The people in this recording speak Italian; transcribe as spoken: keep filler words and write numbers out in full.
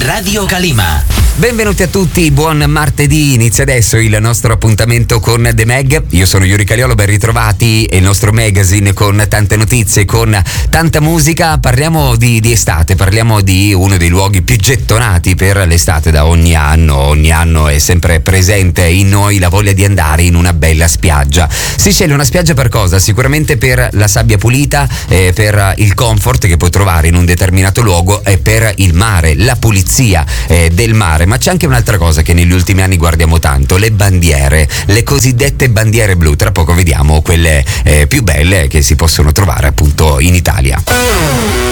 Radio Calima. Benvenuti a tutti, buon martedì, inizia adesso il nostro appuntamento con The Mag. Io sono Yuri Caliolo, ben ritrovati, e il nostro magazine con tante notizie, con tanta musica. Parliamo di, di estate, parliamo di uno dei luoghi più gettonati per l'estate da ogni anno. Ogni anno è sempre presente in noi la voglia di andare in una bella spiaggia. Si sceglie una spiaggia per cosa? Sicuramente per la sabbia pulita, eh, per il comfort che puoi trovare in un determinato luogo e per il mare, la pulizia eh, del mare. Ma c'è anche un'altra cosa che negli ultimi anni guardiamo tanto: le bandiere, le cosiddette bandiere blu. Tra poco vediamo quelle eh, più belle che si possono trovare appunto in Italia.